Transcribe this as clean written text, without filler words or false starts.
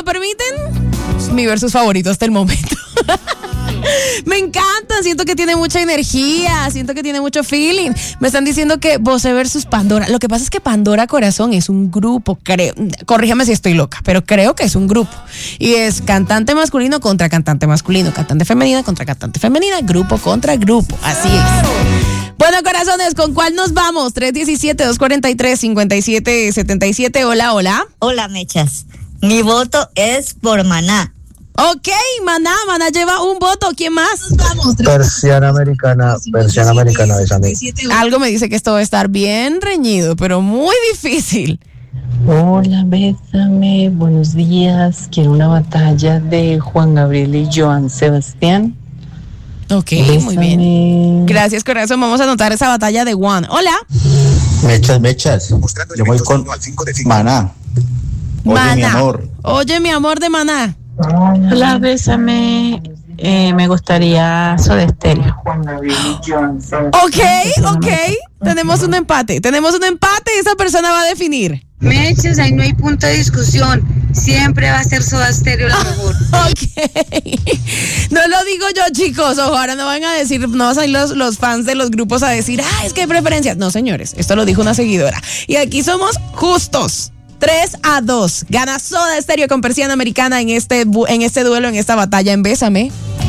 permiten, es mi versus favorito hasta el momento. Me encanta, siento que tiene mucha energía, siento que tiene mucho feeling. Me están diciendo que Bosé versus Pandora. Lo que pasa es que Pandora Corazón es un grupo, creo, corríjame si estoy loca, pero creo que es un grupo. Y es cantante masculino contra cantante masculino, cantante femenina contra cantante femenina, grupo contra grupo, así es. Bueno, corazones, ¿con cuál nos vamos? 317-243-5777. Hola, hola. Hola, mechas. Mi voto es por Maná. Ok, Maná lleva un voto. ¿Quién más? Persiana americana, esa mí. Algo me dice que esto va a estar bien reñido, pero muy difícil. Hola, bésame, buenos días. Quiero una batalla de Juan Gabriel y Joan Sebastián. Ok, Bésame. muy bien. Gracias, corazón. Vamos a anotar esa batalla de Juan. Hola. Mechas. Yo voy con Maná. Maná. Mi amor. Oye, mi amor de Maná. Hola, bésame. Me gustaría Soda Stereo. Ok. Tenemos un empate. Esa persona va a definir. Mechas, ahí no hay punto de discusión. Siempre va a ser Soda Stereo la mejor. Ok. No lo digo yo, chicos. Ojo, ahora no van a decir, no van a salir los fans de los grupos a decir, es que hay preferencias. No, señores, esto lo dijo una seguidora. Y aquí somos justos. 3-2. Gana Soda Stereo con Persiana Americana en este duelo, en esta batalla en Bésame.